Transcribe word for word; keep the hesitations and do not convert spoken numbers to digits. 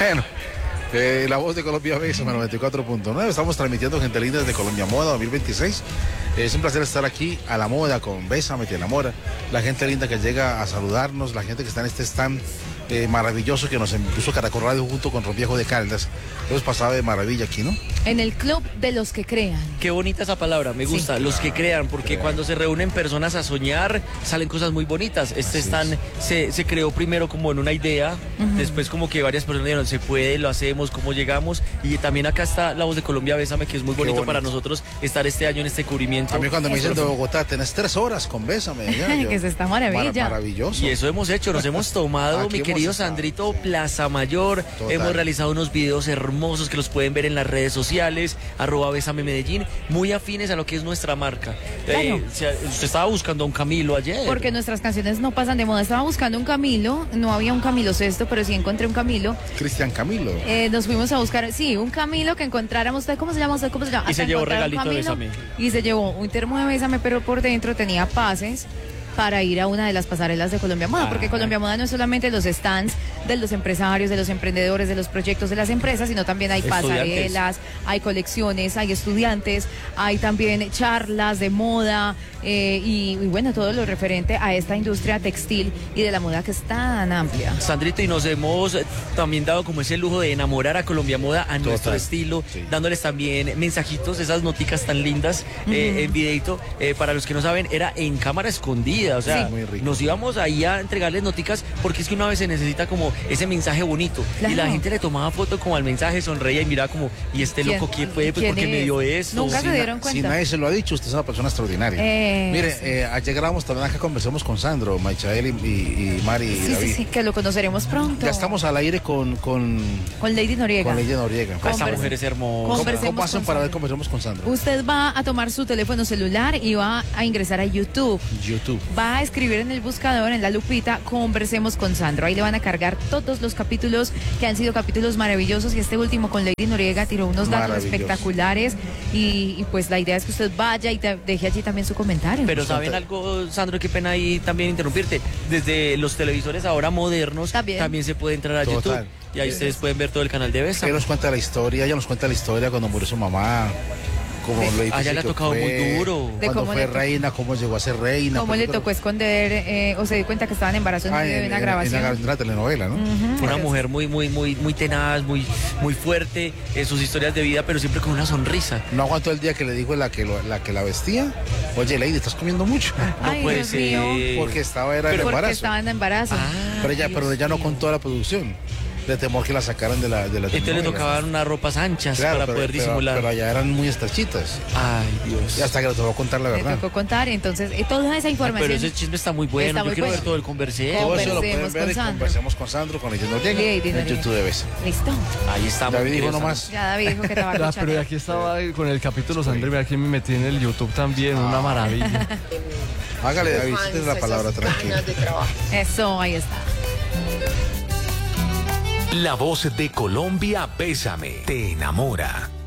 Bueno, eh, la voz de Colombia Bésame noventa y cuatro punto nueve. Estamos transmitiendo Gente Linda desde Colombia Moda dos mil veintiséis. Es un placer estar aquí a la moda con Bésame, te enamora. La gente linda que llega a saludarnos, la gente que está en este stand eh, maravilloso que nos puso Caracol Radio junto con Ron de Caldas. Hemos pasado de maravilla aquí, ¿no? En el club de los que crean. Qué bonita esa palabra, me gusta, sí. Los que crean, porque crean. Cuando se reúnen personas a soñar, salen cosas muy bonitas. Este Así stand se, se creó primero como en una idea, uh-huh. Después como que varias personas dijeron, se puede, lo hacemos, cómo llegamos, y también acá está la voz de Colombia Bésame, que es muy bonito, bonito para nosotros estar este año en este cubrimiento. A mí cuando me dicen de Bogotá, tenés tres horas con Bésame. Ya, yo, que es esta maravilla. Mar maravilloso. Y eso hemos hecho, nos hemos tomado, mi querido Sandrito, sí. Plaza Mayor. Total. Hemos realizado unos videos hermosos que los pueden ver en las redes sociales, arroba Bésame Medellín, muy afines a lo que es nuestra marca. Claro. Eh, usted estaba buscando a un Camilo ayer. Porque nuestras canciones no pasan de moda. Estaba buscando un Camilo, no había un Camilo Sesto, pero sí encontré un Camilo. Cristian Camilo. Eh, nos fuimos a buscar, sí, un Camilo que encontráramos. ¿Cómo se llama usted? ¿Cómo se llama? Y Hasta se llevó regalito de Bésame. Y se llevó un termo de Bésame, pero por dentro tenía pases para ir a una de las pasarelas de Colombia Moda, ah, porque Colombia Moda no es solamente los stands de los empresarios, de los emprendedores, de los proyectos de las empresas, sino también hay pasarelas, hay colecciones, hay estudiantes, hay también charlas de moda eh, y, y bueno, todo lo referente a esta industria textil y de la moda que es tan amplia. Sandrito, y nos hemos también dado como ese lujo de enamorar a Colombia Moda a Total. Nuestro estilo, sí. Dándoles también mensajitos, esas noticas tan lindas, uh-huh. eh, en videito, eh, para los que no saben, era en cámara escondida. O sea, sí, nos íbamos ahí a entregarles noticas porque es que una vez se necesita como ese mensaje bonito. Claro. Y la gente le tomaba foto como al mensaje, sonreía y miraba como, ¿y este loco quién fue? Pues porque es? Me dio eso. Nunca si se dieron cuenta. Si nadie se lo ha dicho, usted es una persona extraordinaria. Eh, Mire, sí. eh, ayer grabamos también acá, conversamos con Sandro, Maichael y, y, y Mari sí, y David. Sí, sí, que lo conoceremos pronto. Ya estamos al aire con... Con, con Lady Noriega. Con Lady Noriega. Esa mujer es hermosa. ¿Cómo, ¿Cómo hacen para ver conversamos con Sandro? Usted va a tomar su teléfono celular y va a ingresar a YouTube. YouTube. Va a escribir en el buscador, en la lupita, Conversemos con Sandro. Ahí le van a cargar todos los capítulos que han sido capítulos maravillosos, y este último con Lady Noriega tiró unos datos espectaculares y, y pues la idea es que usted vaya y te deje allí también su comentario. Pero ¿saben algo, Sandro? Qué pena ahí también interrumpirte. Desde los televisores ahora modernos también, también se puede entrar a Total. YouTube y ahí ustedes pueden ver todo el canal de Bésame. Ella nos cuenta la historia, ella nos cuenta la historia cuando murió su mamá. Como sí. lo allá le ha tocado fue, muy duro. De cuando fue reina, cómo llegó a ser reina. Cómo le tocó esconder, eh, o se dio cuenta que estaba en embarazo en, ah, en, una en, grabación. En la telenovela, ¿no? Uh-huh. Una mujer muy, muy, muy, muy tenaz, muy, muy fuerte en sus historias de vida, pero siempre con una sonrisa. No aguantó el día que le dijo la que, lo, la, que la vestía, oye, Lady, estás comiendo mucho. No Ay, puede ser. Porque estaba era pero en embarazo. Porque estaba en embarazo. Ah, pero ella, pero ella no contó la producción. De temor que la sacaran de la de la Entonces le tocaban unas ropas anchas, claro, para pero, poder disimular. Pero, pero allá eran muy estrechitas. Ay, Dios. Y hasta que le tocó contar la verdad. Le tocó contar, entonces, eh, toda esa información. Ay, pero ese chisme está muy bueno. Está Yo muy quiero bueno. ver todo el Conversemos. Todo eso lo pueden ver y Conversemos con Sandro, con Lady Noriega, en YouTube de Bésame. Listo. Ahí estamos. David dijo nomás. Ya David dijo que estaba escuchando. Pero aquí estaba con el capítulo Sandro, mira aquí me metí en el YouTube también, una maravilla. Hágale, David, si tienes la palabra, tranquilo. Eso, ahí está. La voz de Colombia Bésame te enamora.